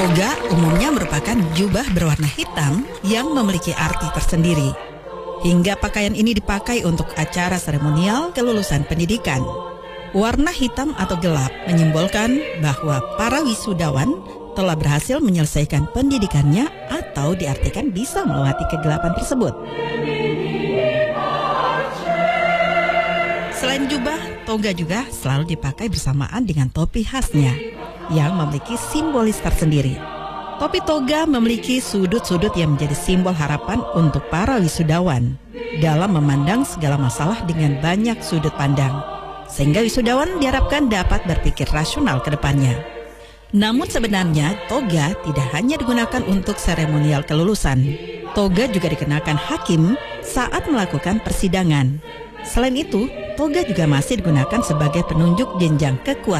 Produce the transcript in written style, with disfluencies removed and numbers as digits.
Toga umumnya merupakan jubah berwarna hitam yang memiliki arti tersendiri. Hingga pakaian ini dipakai untuk acara seremonial kelulusan pendidikan. Warna hitam atau gelap menyimbolkan bahwa para wisudawan telah berhasil menyelesaikan pendidikannya atau diartikan bisa melewati kegelapan tersebut. Selain jubah, toga juga selalu dipakai bersamaan dengan topi khasnya yang memiliki simbolis tersendiri. Topi toga memiliki sudut-sudut yang menjadi simbol harapan untuk para wisudawan dalam memandang segala masalah dengan banyak sudut pandang, sehingga wisudawan diharapkan dapat berpikir rasional ke depannya. Namun sebenarnya toga tidak hanya digunakan untuk seremonial kelulusan. Toga juga dikenakan hakim saat melakukan persidangan. Selain itu, toga juga masih digunakan sebagai penunjuk jenjang kekuasaan